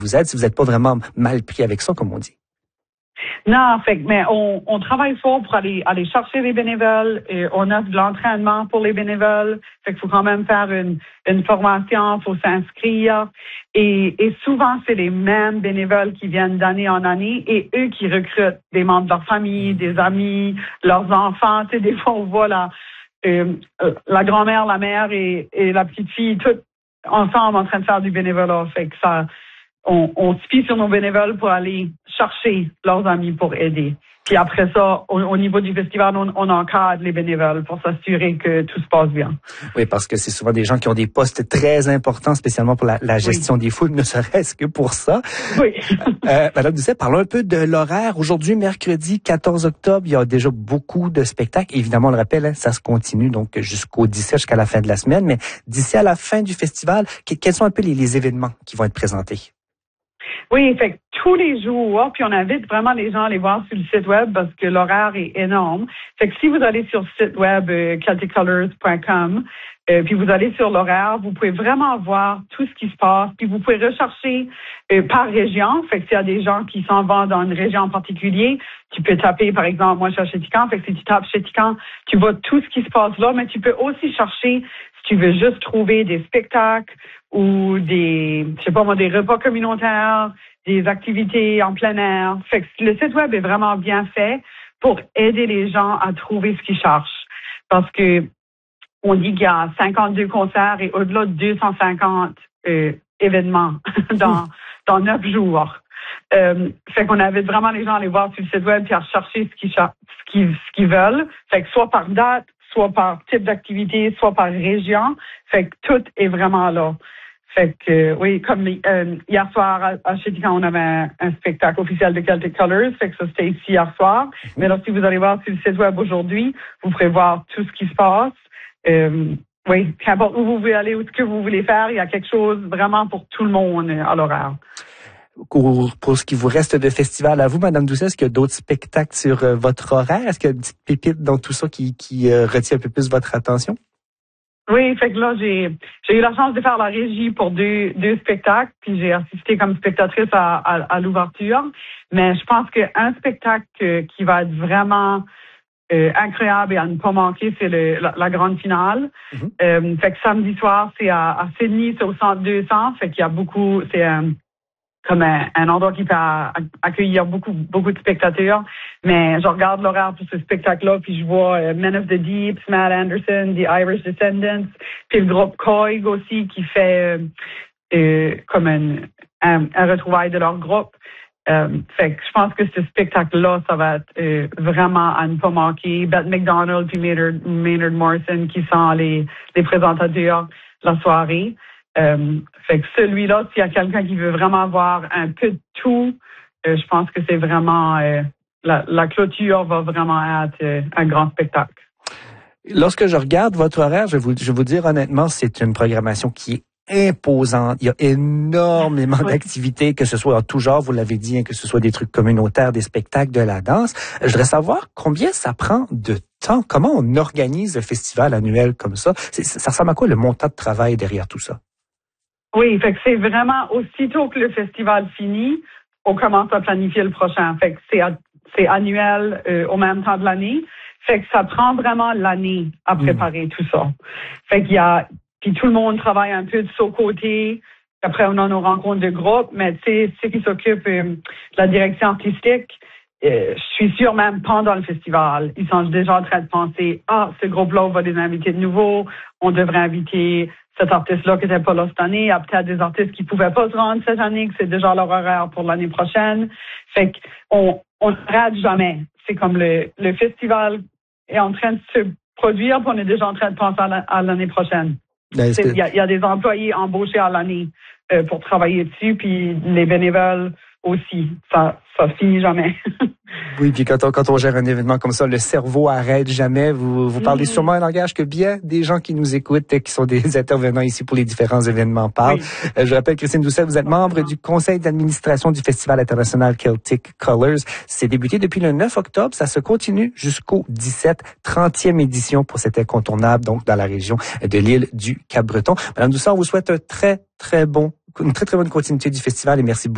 vous êtes si vous n'êtes pas vraiment mal pris avec ça, comme on dit. Non, mais on travaille fort pour aller chercher les bénévoles. Et on offre de l'entraînement pour les bénévoles. Fait qu'il faut quand même faire une formation, faut s'inscrire. Et souvent, c'est les mêmes bénévoles qui viennent d'année en année et eux qui recrutent des membres de leur famille, des amis, leurs enfants. Tu sais, des fois, on voit la grand-mère, la mère et la petite fille, toutes ensemble en train de faire du bénévolat. Fait que ça, on se fie sur nos bénévoles pour aller chercher leurs amis pour aider. Puis après ça, au niveau du festival, on encadre les bénévoles pour s'assurer que tout se passe bien. Oui, parce que c'est souvent des gens qui ont des postes très importants, spécialement pour la gestion des foules, ne serait-ce que pour ça. Oui. Madame Doucet, parlons un peu de l'horaire. Aujourd'hui, mercredi 14 octobre, il y a déjà beaucoup de spectacles. Évidemment, on le rappelle, ça se continue donc jusqu'au 17, jusqu'à la fin de la semaine. Mais d'ici à la fin du festival, quels sont un peu les événements qui vont être présentés? Oui, fait que tous les jours, puis on invite vraiment les gens à aller voir sur le site web parce que l'horaire est énorme. Fait que si vous allez sur le site web celticcolors.com, puis vous allez sur l'horaire, vous pouvez vraiment voir tout ce qui se passe, puis vous pouvez rechercher par région. Fait que s'il y a des gens qui s'en vont dans une région en particulier, tu peux taper, par exemple, moi je suis à Chéticamp, fait que si tu tapes Chéticamp, tu vois tout ce qui se passe là, mais tu peux aussi chercher si tu veux juste trouver des spectacles ou des repas communautaires, des activités en plein air. Fait que le site web est vraiment bien fait pour aider les gens à trouver ce qu'ils cherchent. Parce que on dit qu'il y a 52 concerts et au-delà de 250 événements dans 9 jours. Fait qu'on invite vraiment les gens à aller voir sur le site web et à chercher ce qu'ils veulent. Fait que soit par date, soit par type d'activité, soit par région. Fait que tout est vraiment là. Fait que, oui, comme hier soir à Chéticamp, on avait un spectacle officiel de Celtic Colors. Fait que ça, c'était ici hier soir. Mais là, si vous allez voir sur le site web aujourd'hui, vous pourrez voir tout ce qui se passe. Oui, qu'importe où vous voulez aller ou ce que vous voulez faire, il y a quelque chose vraiment pour tout le monde à l'horaire. Pour ce qui vous reste de festival, à vous, Madame Doucet, est-ce qu'il y a d'autres spectacles sur votre horaire? Est-ce qu'il y a une petite pépite dans tout ça qui retient un peu plus votre attention? Oui, fait que là, j'ai eu la chance de faire la régie pour deux spectacles, puis j'ai assisté comme spectatrice à l'ouverture. Mais je pense qu'un spectacle qui va être vraiment incroyable et à ne pas manquer, c'est la grande finale. Mm-hmm. Fait que samedi soir, c'est à Sydney, c'est au Centre 200. Fait qu'il y a beaucoup, c'est comme un endroit qui peut accueillir beaucoup de spectateurs. Mais je regarde l'horaire pour ce spectacle-là, puis je vois Men of the Deep, Matt Anderson, The Irish Descendants, puis le groupe Coig aussi qui fait comme un retrouvaille de leur groupe. Fait que je pense que ce spectacle-là, ça va être vraiment à ne pas manquer. Bette McDonald puis Maynard Morrison qui sont les présentateurs de la soirée. Fait que celui-là, s'il y a quelqu'un qui veut vraiment voir un peu de tout, je pense que c'est vraiment la clôture va vraiment être un grand spectacle. Lorsque je regarde votre horaire, je vais vous dire honnêtement, c'est une programmation qui est imposante. Il y a énormément d'activités, que ce soit en tout genre, vous l'avez dit, que ce soit des trucs communautaires, des spectacles, de la danse. Je voudrais savoir combien ça prend de temps. Comment on organise le festival annuel comme ça? Ça ressemble à quoi le montant de travail derrière tout ça? Oui, fait que c'est vraiment aussitôt que le festival finit, on commence à planifier le prochain. Fait que c'est annuel au même temps de l'année. Fait que ça prend vraiment l'année à préparer tout ça. Fait qu'il y a puis tout le monde travaille un peu de son côté. Après, on a nos rencontres de groupe, mais tu sais, ceux qui s'occupent de la direction artistique, je suis sûre même pendant le festival, ils sont déjà en train de penser, ce groupe-là, on va des invités de nouveau, on devrait inviter cet artiste-là qui n'était pas là cette année, il y a peut-être des artistes qui pouvaient pas se rendre cette année, que c'est déjà leur horaire pour l'année prochaine. Fait qu'on ne rate jamais. C'est comme le festival est en train de se produire, puis on est déjà en train de penser à l'année prochaine. Il y a des employés embauchés à l'année pour travailler dessus, puis les bénévoles aussi. Ça finit jamais. Oui, puis quand on gère un événement comme ça, le cerveau arrête jamais. Vous parlez sûrement un langage que bien des gens qui nous écoutent, qui sont des intervenants ici pour les différents événements parlent. Oui. Je rappelle, Christine Doucet, vous êtes membre du conseil d'administration du Festival international Celtic Colors. C'est débuté depuis le 9 octobre. Ça se continue jusqu'au 17, 30e édition pour cet incontournable, donc dans la région de l'île du Cap-Breton. Madame Doucet, on vous souhaite une très, très bonne continuité du festival et merci beaucoup.